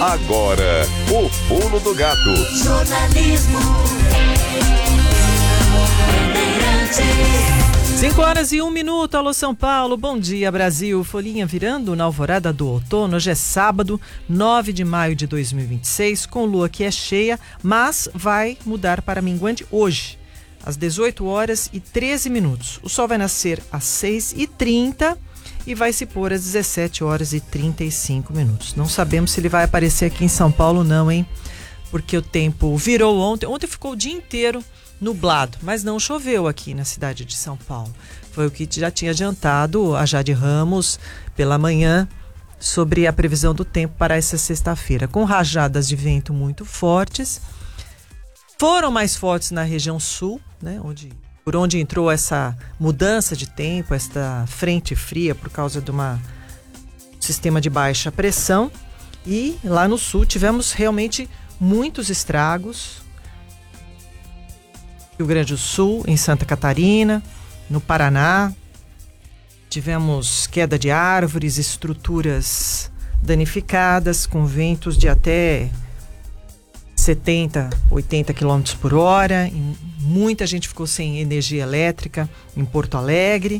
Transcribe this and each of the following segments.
Agora, o Pulo do Gato. Jornalismo. 5h01. Alô São Paulo, bom dia Brasil. Folhinha virando na alvorada do outono. Hoje é sábado, 9 de maio de 2026, com lua que é cheia, mas vai mudar para minguante hoje, às 18h13. O sol vai nascer às 6h30 e vai se pôr às 17h35. Não sabemos se ele vai aparecer aqui em São Paulo não, hein? Porque o tempo virou ontem. Ontem ficou o dia inteiro nublado, mas não choveu aqui na cidade de São Paulo. Foi o que já tinha adiantado a Jade Ramos pela manhã sobre a previsão do tempo para essa sexta-feira, com rajadas de vento muito fortes. Foram mais fortes na região sul, né, por onde entrou essa mudança de tempo, esta frente fria por causa de um sistema de baixa pressão. E lá no sul tivemos realmente muitos estragos. Rio Grande do Sul, em Santa Catarina, no Paraná, tivemos queda de árvores, estruturas danificadas, com ventos de até 70, 80 km por hora. Muita gente ficou sem energia elétrica em Porto Alegre.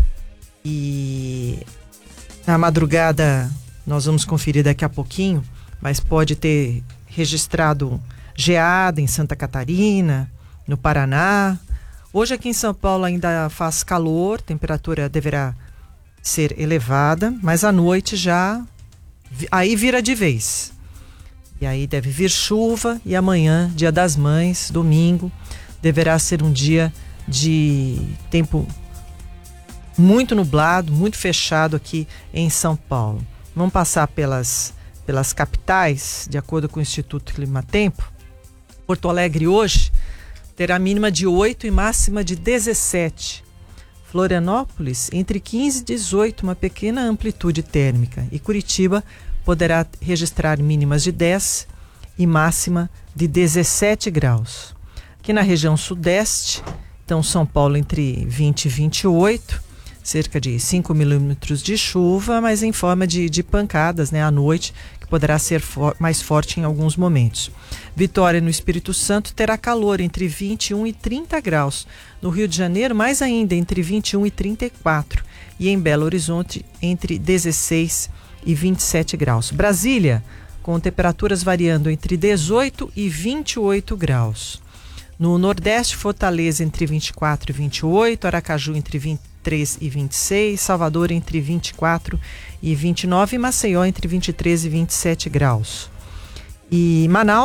E na madrugada, nós vamos conferir daqui a pouquinho, mas pode ter registrado geada em Santa Catarina, no Paraná. Hoje aqui em São Paulo ainda faz calor, temperatura deverá ser elevada, mas à noite já aí vira de vez. E aí deve vir chuva e amanhã, Dia das Mães, domingo, deverá ser um dia de tempo muito nublado, muito fechado aqui em São Paulo. Vamos passar pelas capitais, de acordo com o Instituto Climatempo. Porto Alegre hoje terá mínima de 8 e máxima de 17. Florianópolis, entre 15 e 18, uma pequena amplitude térmica. E Curitiba poderá registrar mínimas de 10 e máxima de 17 graus. Aqui na região sudeste, então São Paulo entre 20 e 28, cerca de 5 milímetros de chuva, mas em forma de pancadas, né, à noite, que poderá ser mais forte em alguns momentos. Vitória, no Espírito Santo, terá calor entre 21 e 30 graus. No Rio de Janeiro, mais ainda, entre 21 e 34. E em Belo Horizonte, entre 16 e 27 graus. Brasília, com temperaturas variando entre 18 e 28 graus. No Nordeste, Fortaleza, entre 24 e 28. Aracaju, entre 23 e 26. Salvador, entre 24 e 29. E Maceió, entre 23 e 27 graus. E Manaus,